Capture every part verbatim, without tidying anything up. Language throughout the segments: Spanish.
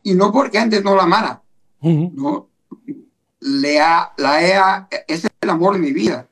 y no porque antes no la amara, Uh-huh. ¿no? Le ha, la he, es el amor de mi vida.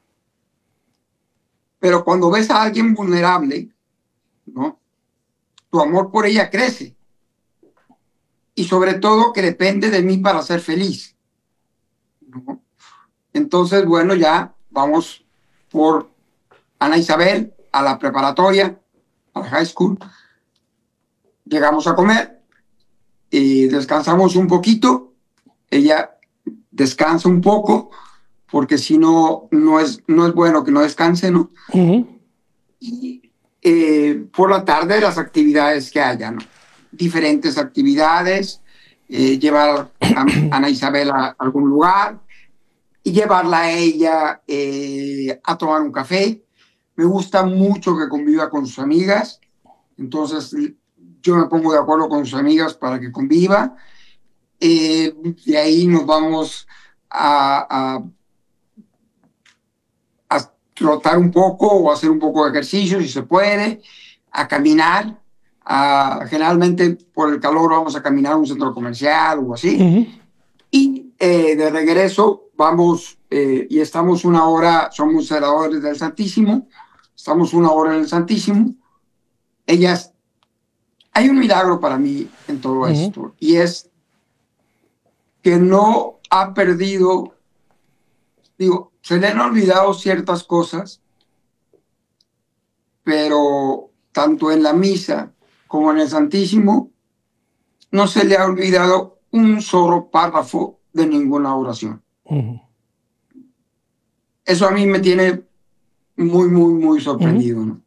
Pero cuando ves a alguien vulnerable, ¿no? Tu amor por ella crece. Y sobre todo que depende de mí para ser feliz, ¿no? Entonces, bueno, ya vamos por Ana Isabel a la preparatoria, a la high school. Llegamos a comer y descansamos un poquito. Ella descansa un poco porque si no, no es, no es bueno que no descanse, ¿no? Uh-huh. Y eh, por la tarde las actividades que haya, ¿no? Diferentes actividades, eh, llevar a Ana Isabel a algún lugar y llevarla a ella eh, a tomar un café. Me gusta mucho que conviva con sus amigas, entonces yo me pongo de acuerdo con sus amigas para que conviva. Eh, de ahí nos vamos a, a, a trotar un poco o hacer un poco de ejercicio si se puede, a caminar. A, generalmente por el calor vamos a caminar a un centro comercial o así. Uh-huh. Y eh, de regreso vamos eh, y estamos una hora, somos celadores del Santísimo, estamos una hora en el Santísimo. Ellas, hay un milagro para mí en todo uh-huh. esto, y es que no ha perdido, digo, se le han olvidado ciertas cosas, pero tanto en la misa como en el Santísimo no se le ha olvidado un solo párrafo de ninguna oración. Uh-huh. Eso a mí me tiene muy, muy, muy sorprendido, uh-huh. ¿no?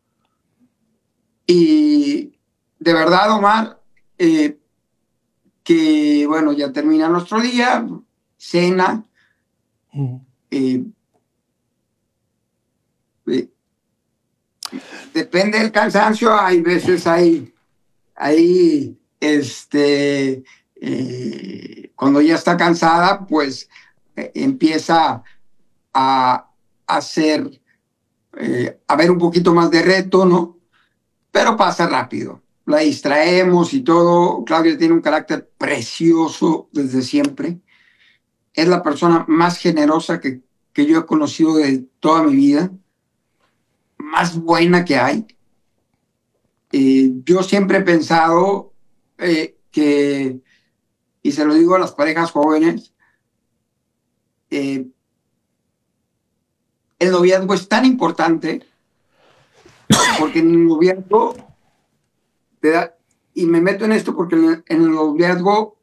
Y de verdad, Omar, eh, que bueno, ya termina nuestro día, cena, uh-huh. eh, eh, depende del cansancio, hay veces hay, hay este, eh, cuando ya está cansada, pues eh, empieza a hacer, eh, a ver un poquito más de reto, ¿no? Pero pasa rápido, la distraemos y todo. Claudia tiene un carácter precioso desde siempre. Es la persona más generosa que, que yo he conocido de toda mi vida, más buena que hay. Eh, yo siempre he pensado eh, que, y se lo digo a las parejas jóvenes, eh, el noviazgo es tan importante porque en el noviazgo te da, y me meto en esto porque en el, en el noviazgo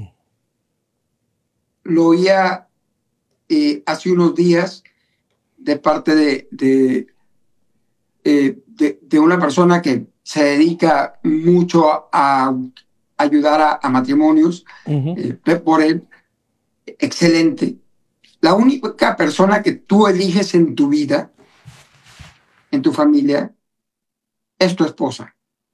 lo oía eh, hace unos días de parte de, de, eh, de, de una persona que se dedica mucho a, a ayudar a, a matrimonios, uh-huh. eh, por él, excelente. La única persona que tú eliges en tu vida, en tu familia, es tu esposa.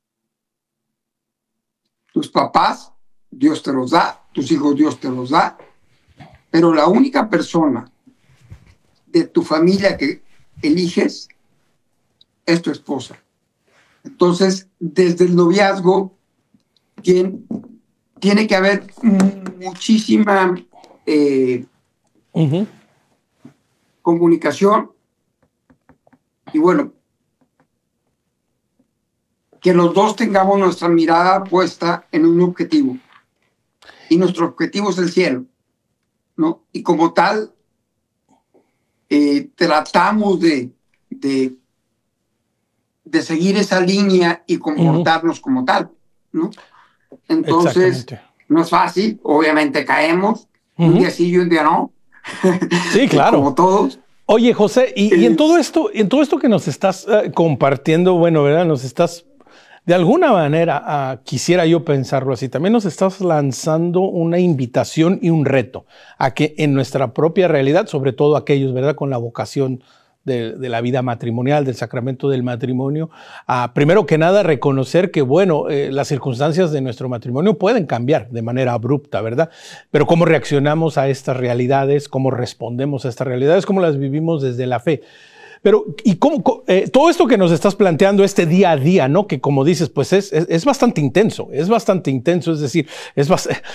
Tus papás, Dios te los da, tus hijos, Dios te los da, pero la única persona de tu familia que eliges es tu esposa. Entonces, desde el noviazgo, tiene, tiene que haber muchísima eh, uh-huh. comunicación y bueno, que los dos tengamos nuestra mirada puesta en un objetivo. Y nuestro objetivo es el cielo, ¿no? Y como tal, eh, tratamos de, de, de seguir esa línea y comportarnos uh-huh. como tal, ¿no? Entonces, no es fácil, obviamente caemos, uh-huh. un día sí y un día no. Sí, claro. Como todos. Oye, José, y, y en todo esto, en todo esto que nos estás uh, compartiendo, bueno, ¿verdad? Nos estás, de alguna manera, uh, quisiera yo pensarlo así, también nos estás lanzando una invitación y un reto a que en nuestra propia realidad, sobre todo aquellos, ¿verdad? Con la vocación de, de la vida matrimonial, del sacramento del matrimonio, uh, primero que nada reconocer que, bueno, eh, las circunstancias de nuestro matrimonio pueden cambiar de manera abrupta, ¿verdad? Pero cómo reaccionamos a estas realidades, cómo respondemos a estas realidades, cómo las vivimos desde la fe. Pero, y cómo, eh, todo esto que nos estás planteando, este día a día, ¿no? Que como dices, pues es, es, es bastante intenso, es bastante intenso, es decir, es bastante,